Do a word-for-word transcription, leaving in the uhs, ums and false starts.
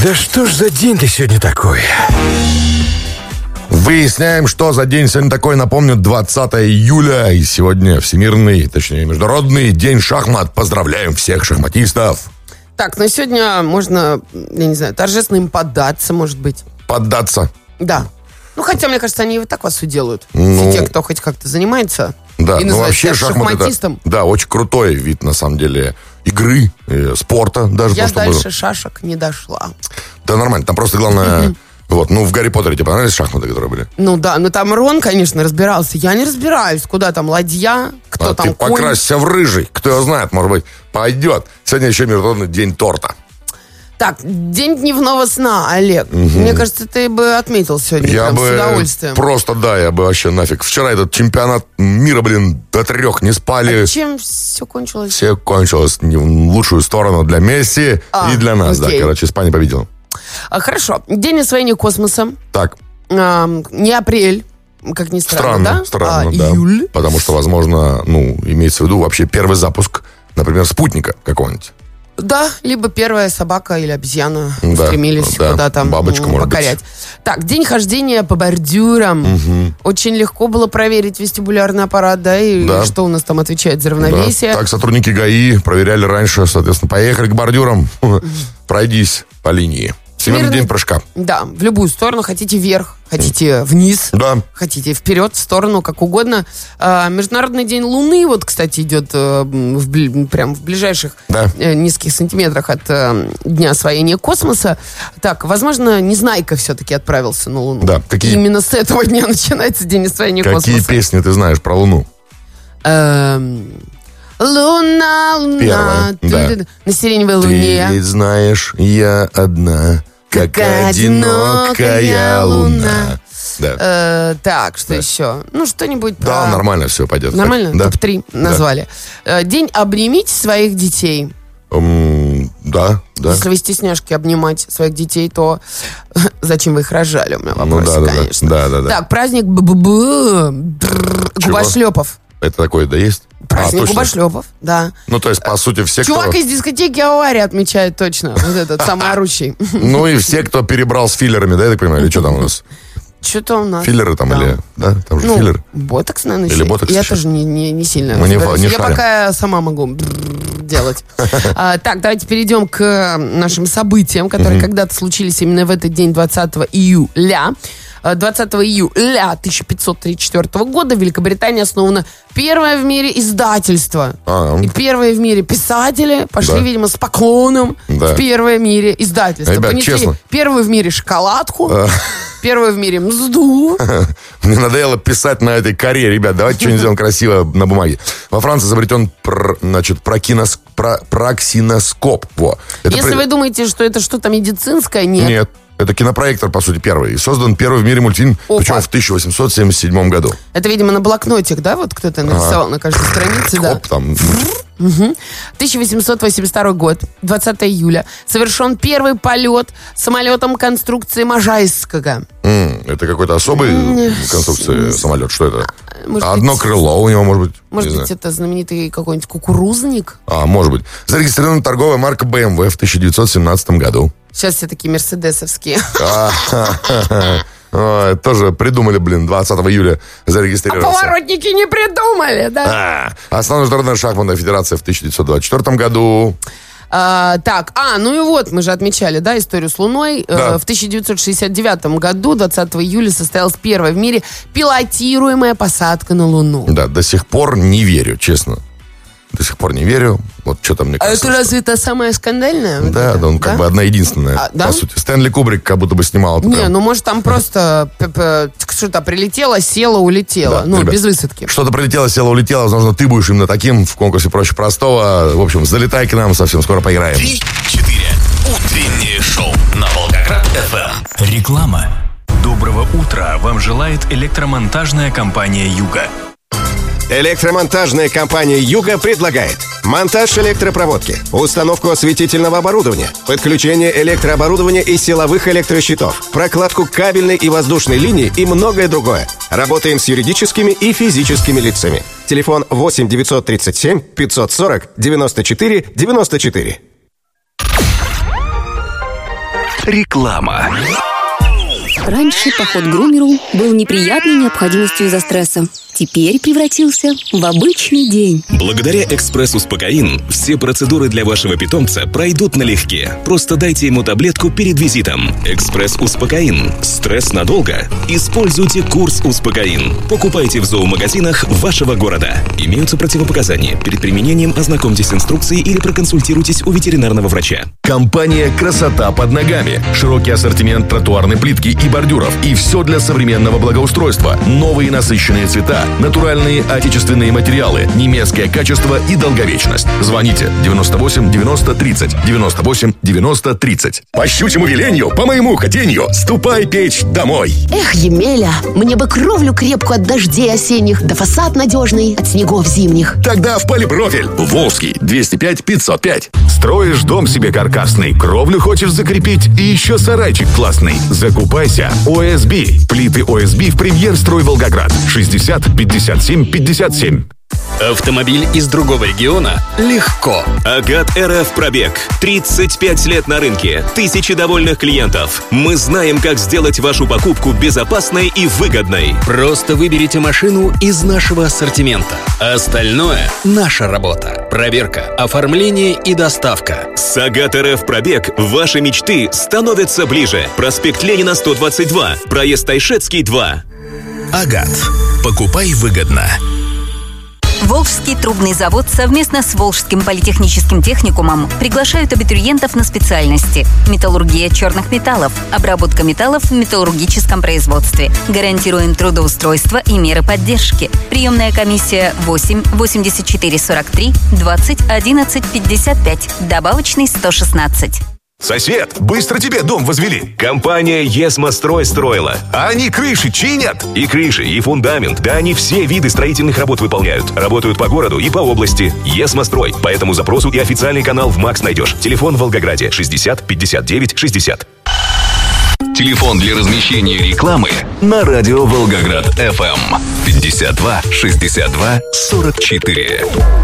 Да что ж за день-то сегодня такой? Выясняем, что за день сегодня такой. Напомню, двадцатое июля. И сегодня всемирный, точнее, международный день шахмат. Поздравляем всех шахматистов. Так, ну сегодня можно, я не знаю, торжественно им поддаться, может быть. Поддаться? Да. Ну, хотя, мне кажется, они и так вас уделают. Ну, все те, кто хоть как-то занимается. Да, и ну вообще шахмат шахматистом. Это, да, очень крутой вид, на самом деле, игры, э, спорта даже. Я то, что дальше было. шашек не дошла. Да, нормально, там просто главное... Вот, ну, в «Гарри Поттере» тебе понравились шахматы, которые были? Ну да, ну там Рон, конечно, разбирался. Я не разбираюсь, куда там ладья, кто а там ты конь. покрасься в рыжий, кто его знает, может быть, пойдет. Сегодня еще международный день торта. Так, день дневного сна, Олег. Угу. Мне кажется, ты бы отметил сегодня я прям бы с удовольствием. Просто, да, я бы вообще нафиг. Вчера этот чемпионат мира, блин, до трех не спали. А чем все кончилось? Все кончилось не в лучшую сторону для Месси а, и для нас, окей. да. Короче, Испания победила. А, хорошо. День освоения космоса. Так. А, не апрель, как ни странно, странно, да? Странно, а, да. Июль. Потому что, возможно, ну, имеется в виду вообще первый запуск, например, спутника какого-нибудь. Да, либо первая собака или обезьяна да, устремились да, куда-то бабочка, может покорять. быть. Так, день хождения по бордюрам. Угу. Очень легко было проверить вестибулярный аппарат, да, и да. что у нас там отвечает за равновесие. Да. Так, сотрудники ГАИ проверяли раньше, соответственно, поехали к бордюрам, пройдись по линии. Всемирный день прыжка. Да, в любую сторону. Хотите вверх, хотите вниз, да. хотите вперед, в сторону, как угодно. А, Международный день Луны, вот, кстати, идет а, в, прям в ближайших да. а, нескольких сантиметрах от а, дня освоения космоса. Так, возможно, Незнайка все-таки отправился на Луну. Да. Какие... И именно с этого дня начинается день освоения Какие космоса. Какие песни ты знаешь про Луну? Эм... Луна, луна, Первая, ты, да. ты, на сиреневой ты луне. Ты ведь знаешь, я одна, как, как одинокая луна. Да. Э, так, что да. еще? Ну, что-нибудь про... Да, нормально все пойдет. Нормально? Да. топ-три назвали. Да. День «Обнимите своих детей». Um, да, да. Если вы стесняшки обнимать своих детей, то зачем вы их рожали? У меня вопрос, ну, да, конечно. Да, да, да. Так, праздник губошлепов. Это такое, да, есть? Праздник а, губошлепов, да. Ну, то есть, по сути, все, Чувак кто... из дискотеки «Авария» отмечает точно. Вот этот самый орущий. Ну, и все, кто перебрал с филлерами, да, я так понимаю, или что там у нас? Что-то у нас. Филлеры там да. или... Да, там же ну, филлеры. Ботокс, наверное, или ботокс я еще. тоже не, не, не сильно Мы не, не Я шарим. пока сама могу делать. а, так, давайте перейдем к нашим событиям, которые uh-huh. когда-то случились именно в этот день, двадцатого июля. двадцатого июля тысяча пятьсот тридцать четвёртого года в Великобритании основано первое в мире издательство. А-а. И первые в мире писатели пошли, да. видимо, с поклоном да. в первое в мире издательство. Ребят, Понесли честно. первую в мире шоколадку, а. первую в мире мзду. Мне надоело писать на этой коре, ребят. Давайте что-нибудь сделаем красиво на бумаге. Во Франции изобретен пр, значит, прокинос, про, проксиноскоп. Во. Это Если при... вы думаете, что это что-то медицинское, нет. Нет. Это кинопроектор, по сути, первый. И создан первый в мире мультфильм, Опа. причем в тысяча восемьсот семьдесят седьмом году. Это, видимо, на блокнотик, да? Вот кто-то нарисовал ага. на каждой странице, да. Оп, там. Угу. тысяча восемьсот восемьдесят второй год, двадцатого июля, совершен первый полет самолетом конструкции Можайского. Mm, это какой-то особый mm. конструкции самолет? Что это? Может Одно быть, крыло у него, может быть? Может быть, это знаменитый какой-нибудь кукурузник? А, может быть. Зарегистрирована торговая марка бэ эм вэ в тысяча девятьсот семнадцатом году. Сейчас все такие мерседесовские. Тоже придумали, блин, двадцатого июля зарегистрироваться. А поворотники не придумали, да? Основана Международная шахматная федерация в тысяча девятьсот двадцать четвёртом году. А, так, а, ну и вот, мы же отмечали, да, историю с Луной. Да. В тысяча девятьсот шестьдесят девятом году, двадцатого июля, состоялась первая в мире пилотируемая посадка на Луну. Да, до сих пор не верю, честно. До сих пор не верю. Вот что-то мне кажется. А это разве это самое скандальное? Да, вот да, он да? как бы одна единственная, а, да? по сути. Стэнли Кубрик как будто бы снимал это. Не, прям. ну может там просто что-то прилетело, село, улетело. Да, ну, ребят, без высадки. Что-то прилетело, село, улетело. Возможно, ты будешь именно таким в конкурсе «Проще простого». В общем, залетай к нам, совсем скоро поиграем. Три-четыре. Утреннее шоу на Волгоград эф эм. Реклама. Доброго утра вам желает электромонтажная компания «Юга». Электромонтажная компания «Юга» предлагает монтаж электропроводки, установку осветительного оборудования, подключение электрооборудования и силовых электрощитов, прокладку кабельной и воздушной линии и многое другое. Работаем с юридическими и физическими лицами. Телефон восемь девятьсот тридцать семь пятьсот сорок девяносто четыре девяносто четыре. Реклама. Раньше поход к грумеру был неприятной необходимостью из-за стресса. Теперь превратился в обычный день. Благодаря «Экспресс-Успокоин» все процедуры для вашего питомца пройдут налегке. Просто дайте ему таблетку перед визитом. «Экспресс-Успокоин». Стресс надолго? Используйте курс «Успокоин». Покупайте в зоомагазинах вашего города. Имеются противопоказания. Перед применением ознакомьтесь с инструкцией или проконсультируйтесь у ветеринарного врача. Компания «Красота под ногами». Широкий ассортимент тротуарной плитки и бордюров. И все для современного благоустройства. Новые насыщенные цвета, натуральные отечественные материалы, немецкое качество и долговечность. Звоните девяносто восемь девяносто тридцать, девяносто восемь девяносто тридцать. По щучьему велению, по моему хотению, ступай печь домой. Эх, Емеля, мне бы кровлю крепкую от дождей осенних, да фасад надежный от снегов зимних. Тогда в Полипрофиль. Волжский, двести пять пятьсот пять. Строишь дом себе каркасный, кровлю хочешь закрепить и еще сарайчик классный. Закупайся. о эс би. Плиты о эс би в Премьер-строй Волгоград. шестьдесят пятьдесят семь пятьдесят семь. Автомобиль из другого региона легко. Агат эр эф пробег. тридцать пять лет на рынке. Тысячи довольных клиентов. Мы знаем, как сделать вашу покупку безопасной и выгодной. Просто выберите машину из нашего ассортимента. Остальное – наша работа. Проверка, оформление и доставка. С Агат эр эф пробег ваши мечты становятся ближе. Проспект Ленина, сто двадцать два. Проезд Тайшетский, два. Агат. Покупай выгодно. Волжский трубный завод совместно с Волжским политехническим техникумом приглашают абитуриентов на специальности: металлургия черных металлов, обработка металлов в металлургическом производстве. Гарантируем трудоустройство и меры поддержки. Приемная комиссия восемь восемьдесят четыре сорок три двадцать одиннадцать пятьдесят пять. Добавочный сто шестнадцать. Сосед, быстро тебе дом возвели. Компания «Есмострой» строила. А они крыши чинят? И крыши, и фундамент. Да они все виды строительных работ выполняют. Работают по городу и по области. «Есмострой». По этому запросу и официальный канал в МАКС найдешь. Телефон в Волгограде шестьдесят пятьдесят девять шестьдесят. Телефон для размещения рекламы на радио Волгоград эф эм пятьдесят два шестьдесят два сорок четыре.